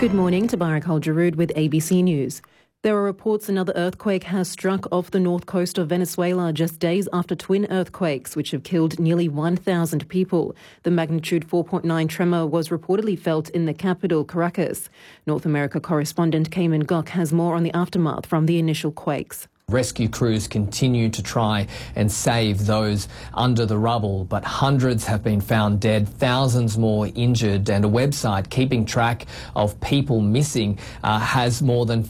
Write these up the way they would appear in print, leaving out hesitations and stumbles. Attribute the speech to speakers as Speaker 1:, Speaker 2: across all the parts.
Speaker 1: Good morning, Tabarak Al-Jarood with ABC News. There are reports another earthquake has struck off the north coast of Venezuela just days after twin earthquakes, which have killed nearly 1,000 people. The magnitude 4.9 tremor was reportedly felt in the capital, Caracas. North America correspondent Cayman Gok has more on the aftermath from the initial quakes.
Speaker 2: Rescue crews continue to try and save those under the rubble, but hundreds have been found dead, thousands more injured, and a website keeping track of people missing has more than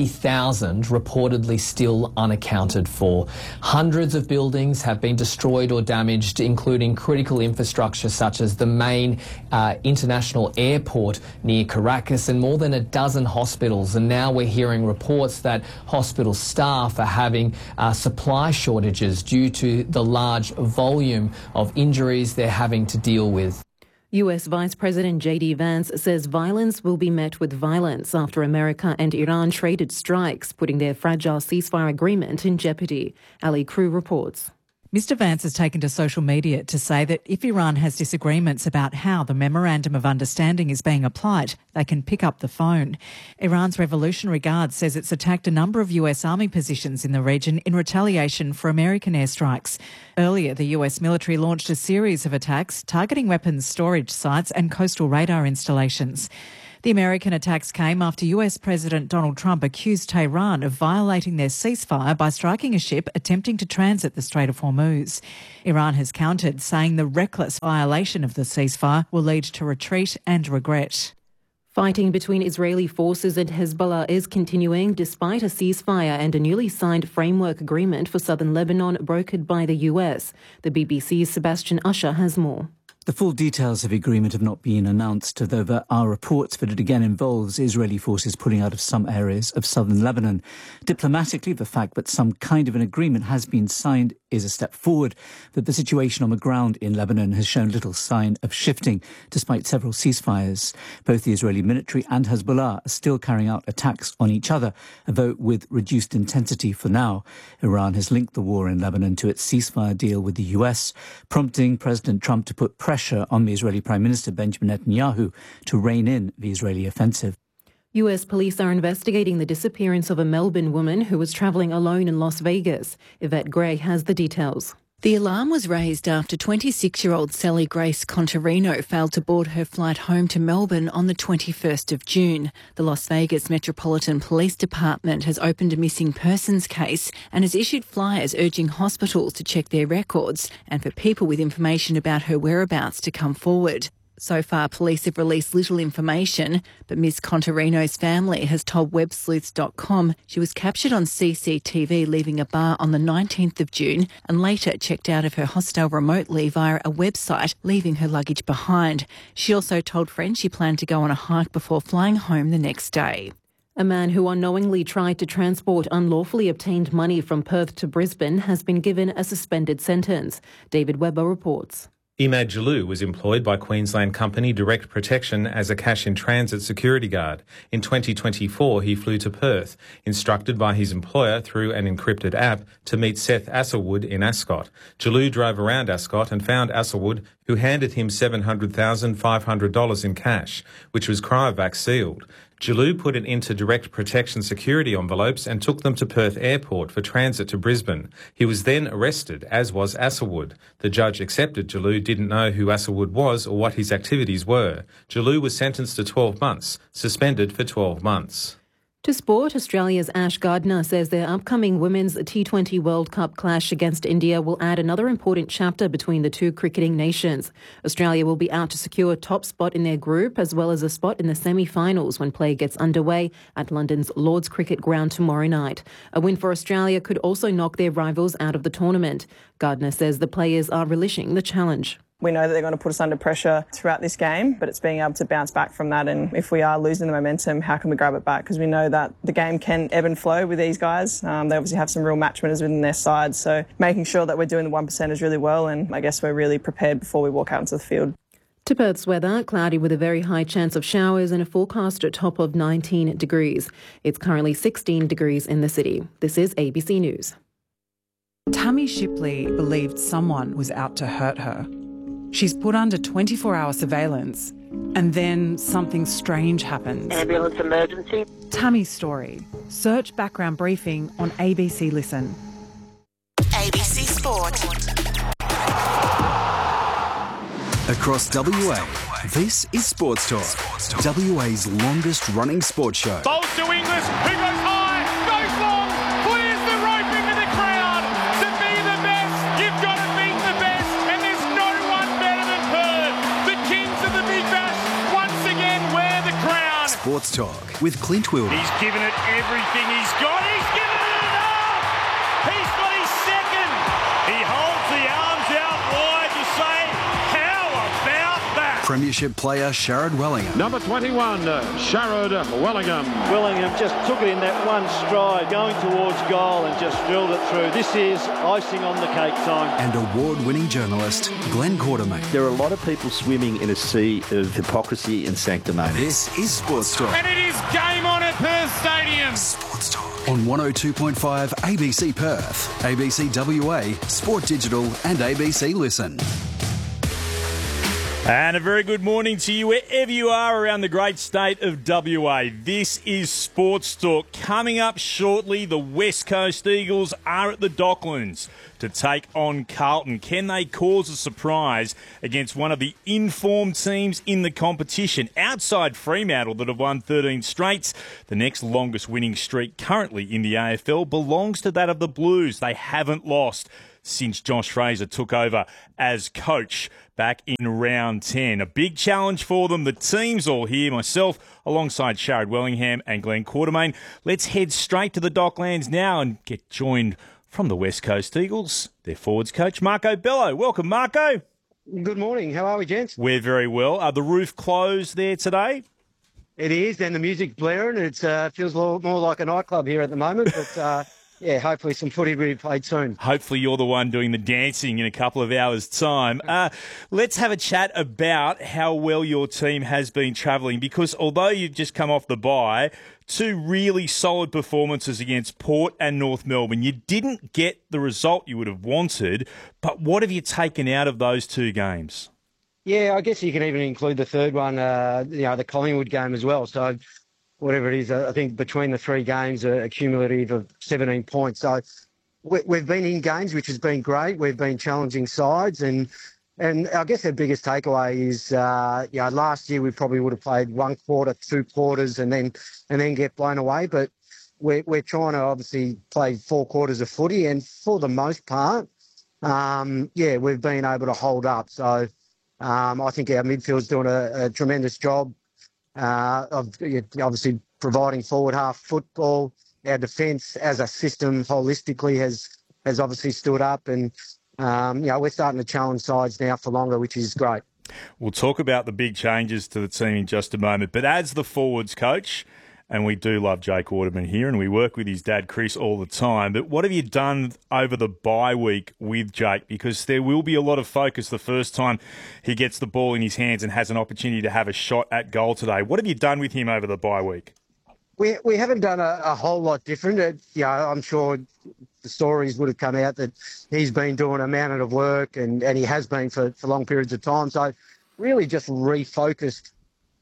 Speaker 2: 50,000 reportedly still unaccounted for. Hundreds of buildings have been destroyed or damaged, including critical infrastructure such as the main international airport near Caracas and more than a dozen hospitals. And now we're hearing reports that hospital staff are having supply shortages due to the large volume of injuries they're having to deal with.
Speaker 1: US Vice President J.D. Vance says violence will be met with violence after America and Iran traded strikes, putting their fragile ceasefire agreement in jeopardy. Ali Crew reports.
Speaker 3: Mr Vance has taken to social media to say that if Iran has disagreements about how the Memorandum of Understanding is being applied, they can pick up the phone. Iran's Revolutionary Guard says it's attacked a number of US Army positions in the region in retaliation for American airstrikes. Earlier, the US military launched a series of attacks targeting weapons storage sites and coastal radar installations. The American attacks came after US President Donald Trump accused Tehran of violating their ceasefire by striking a ship attempting to transit the Strait of Hormuz. Iran has countered, saying the reckless violation of the ceasefire will lead to retreat and regret.
Speaker 1: Fighting between Israeli forces and Hezbollah is continuing despite a ceasefire and a newly signed framework agreement for southern Lebanon brokered by the US. The BBC's Sebastian Usher has more.
Speaker 4: The full details of the agreement have not been announced, though there are reports that it again involves Israeli forces pulling out of some areas of southern Lebanon. Diplomatically, the fact that some kind of an agreement has been signed is a step forward, but the situation on the ground in Lebanon has shown little sign of shifting, despite several ceasefires. Both the Israeli military and Hezbollah are still carrying out attacks on each other, though with reduced intensity for now. Iran has linked the war in Lebanon to its ceasefire deal with the US, prompting President Trump to put pressure on the Israeli Prime Minister Benjamin Netanyahu to rein in the Israeli offensive.
Speaker 1: US police are investigating the disappearance of a Melbourne woman who was travelling alone in Las Vegas. Yvette Gray has the details.
Speaker 5: The alarm was raised after 26-year-old Sally Grace Contarino failed to board her flight home to Melbourne on the 21st of June. The Las Vegas Metropolitan Police Department has opened a missing persons case and has issued flyers urging hospitals to check their records and for people with information about her whereabouts to come forward. So far, police have released little information, but Ms Contarino's family has told websleuths.com she was captured on CCTV leaving a bar on the 19th of June and later checked out of her hostel remotely via a website, leaving her luggage behind. She also told friends she planned to go on a hike before flying home the next day.
Speaker 1: A man who unknowingly tried to transport unlawfully obtained money from Perth to Brisbane has been given a suspended sentence. David Webber reports.
Speaker 6: Imad Jalou was employed by Queensland company Direct Protection as a cash-in-transit security guard. In 2024, he flew to Perth, instructed by his employer through an encrypted app to meet Seth Asselwood in Ascot. Jalou drove around Ascot and found Asselwood, who handed him $700,500 in cash, which was cryovac sealed. Jalou put it into Direct Protection security envelopes and took them to Perth Airport for transit to Brisbane. He was then arrested, as was Asselwood. The judge accepted Jalou didn't know who Asselwood was or what his activities were. Jalou was sentenced to 12 months, suspended for 12 months.
Speaker 1: To sport, Australia's Ash Gardner says their upcoming Women's T20 World Cup clash against India will add another important chapter between the two cricketing nations. Australia will be out to secure a top spot in their group as well as a spot in the semi-finals when play gets underway at London's Lord's Cricket Ground tomorrow night. A win for Australia could also knock their rivals out of the tournament. Gardner says the players are relishing the challenge.
Speaker 7: We know that they're going to put us under pressure throughout this game, but it's being able to bounce back from that. And if we are losing the momentum, how can we grab it back? Because we know that the game can ebb and flow with these guys. They obviously have some real match winners within their side. So making sure that we're doing the 1%ers really well, and I guess we're really prepared before we walk out into the field.
Speaker 1: To Perth's weather, cloudy with a very high chance of showers and a forecast at top of 19 degrees. It's currently 16 degrees in the city. This is ABC News.
Speaker 3: Tammy Shipley believed someone was out to hurt her. She's put under 24-hour surveillance
Speaker 8: And then something strange happens.
Speaker 9: Ambulance emergency.
Speaker 8: Tammy's story. Search background briefing on ABC Listen.
Speaker 10: ABC Sport.
Speaker 11: Across WA, this is Sports Talk. WA's longest running sports show.
Speaker 12: Bowls to Inglis, who goes high, goes long, clears the rope into the crowd. To be the best, you've got to beat the best, and there's no one better than Perth. The kings of the Big Bash once again wear the crown.
Speaker 11: Sports Talk with Clint Wilder.
Speaker 12: He's given it everything he's got. He's given it enough. He's got his second. He holds the arms out wide to say, how about that?
Speaker 11: Premiership player Sharrod Wellingham.
Speaker 13: Number 21, Sharrod Wellingham.
Speaker 14: Wellingham just took it in that one stride, going towards goal and just drilled it through. This is icing on the cake time.
Speaker 11: And award-winning journalist Glenn Quartermain.
Speaker 15: There are a lot of people swimming in a sea of hypocrisy and sanctimony.
Speaker 11: This is Sports Talk.
Speaker 12: And it is game on at Perth Stadium.
Speaker 11: Sports Talk on 102.5 ABC Perth, ABC WA, Sport Digital and ABC Listen.
Speaker 16: And a very good morning to you wherever you are around the great state of WA. This is Sports Talk. Coming up shortly, the West Coast Eagles are at the Docklands to take on Carlton. Can they cause a surprise against one of the informed teams in the competition? Outside Fremantle that have won 13 straights, the next longest winning streak currently in the AFL belongs to that of the Blues. They haven't lost since Josh Fraser took over as coach back in round 10. A big challenge for them. The team's all here. Myself, alongside Sharrod Wellingham and Glenn Quartermain. Let's head straight to the Docklands now and get joined from the West Coast Eagles, their forwards coach, Marco Bello. Welcome, Marco.
Speaker 17: Good morning. How are we, gents?
Speaker 16: We're very well. Are the roof closed there today?
Speaker 17: It is, and the music's blaring. It feels more like a nightclub here at the moment, but yeah, hopefully some footy will be played soon.
Speaker 16: Hopefully you're the one doing the dancing in a couple of hours' time. Let's have a chat about how well your team has been travelling, because although you've just come off the bye, two really solid performances against Port and North Melbourne. You didn't get the result you would have wanted, but what have you taken out of those two games?
Speaker 17: Yeah, I guess you can even include the third one, the Collingwood game as well. So whatever it is, I think between the three games, a cumulative of 17 points. So we've been in games, which has been great. We've been challenging sides, and I guess the biggest takeaway is, last year we probably would have played one quarter, 2 quarters, and then get blown away. But we're trying to obviously play 4 quarters of footy, and for the most part, we've been able to hold up. So I think our midfield's doing a tremendous job of obviously providing forward half football. Our defence as a system holistically has obviously stood up, and we're starting to challenge sides now for longer, which is great.
Speaker 16: We'll talk about the big changes to the team in just a moment, but as the forwards coach, and we do love Jake Waterman here, and we work with his dad Chris all the time, but what have you done over the bye week with Jake? Because there will be a lot of focus the first time he gets the ball in his hands and has an opportunity to have a shot at goal today. What have you done with him over the bye week?
Speaker 17: We haven't done a whole lot different. I'm sure the stories would have come out that he's been doing a mountain of work, and he has been for long periods of time. So really just refocused,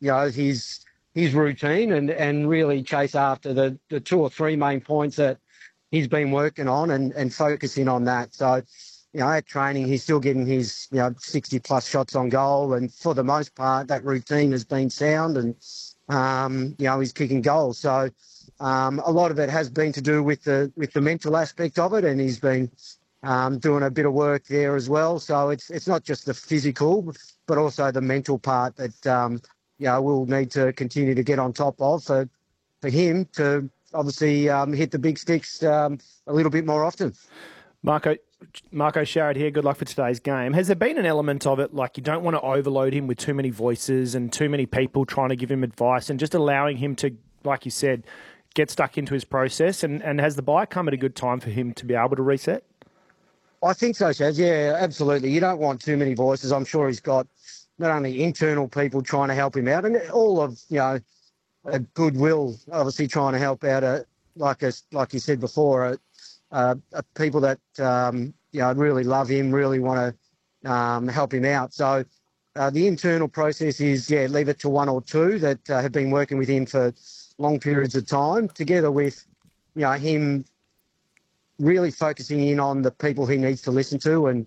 Speaker 17: his routine and really chase after the 2 or 3 main points that he's been working on and focusing on that. So, at training, he's still getting his, 60-plus shots on goal, and for the most part, that routine has been sound, and, he's kicking goals. So a lot of it has been to do with the mental aspect of it, and he's been doing a bit of work there as well. So it's not just the physical, but also the mental part that we'll need to continue to get on top of for him to obviously hit the big sticks a little bit more often.
Speaker 18: Marco Sharrod here. Good luck for today's game. Has there been an element of it, like you don't want to overload him with too many voices and too many people trying to give him advice, and just allowing him to, like you said, get stuck into his process? And has the bye come at a good time for him to be able to reset?
Speaker 17: I think so, Shaz. Yeah, absolutely. You don't want too many voices. I'm sure he's got not only internal people trying to help him out, and all of, a goodwill, obviously trying to help out, like you said before, people that, really love him, really want to help him out. So the internal process is, leave it to one or two that have been working with him for long periods of time, together with, him really focusing in on the people he needs to listen to and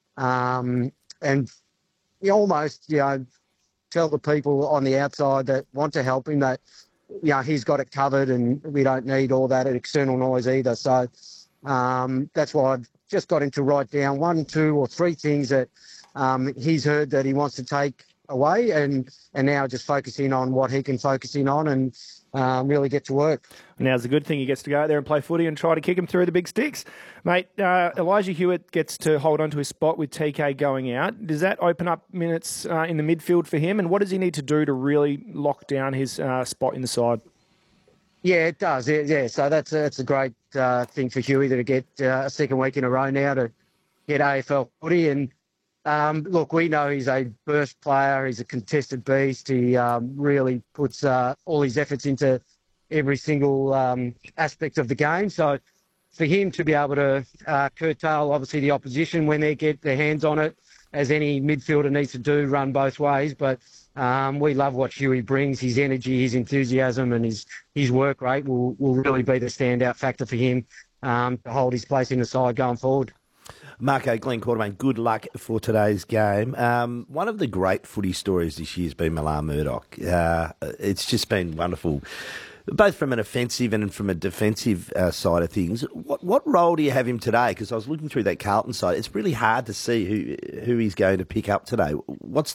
Speaker 17: almost, tell the people on the outside that want to help him that, he's got it covered and we don't need all that external noise either. So that's why I've just got him to write down 1, 2 or 3 things that he's heard that he wants to take away and now just focusing on what he can focus in on and really get to work.
Speaker 18: Now's a good thing. He gets to go out there and play footy and try to kick him through the big sticks. Mate, Elijah Hewitt gets to hold on to his spot with TK going out. Does that open up minutes in the midfield for him? And what does he need to do to really lock down his spot in the side?
Speaker 17: Yeah, it does. Yeah. So that's a great thing for Huey to get a second week in a row now to get AFL footy. And look, we know he's a burst player. He's a contested beast. He really puts all his efforts into every single aspect of the game. So for him to be able to curtail, obviously, the opposition when they get their hands on it, as any midfielder needs to do, run both ways. But we love what Huey brings. His energy, his enthusiasm and his work rate will really be the standout factor for him to hold his place in the side going forward.
Speaker 15: Marco, Glenn Quartermain, good luck for today's game. One of the great footy stories this year has been Milan Murdoch. It's just been wonderful, both from an offensive and from a defensive side of things. What role do you have him today? Because I was looking through that Carlton side. It's really hard to see who he's going to pick up today. What's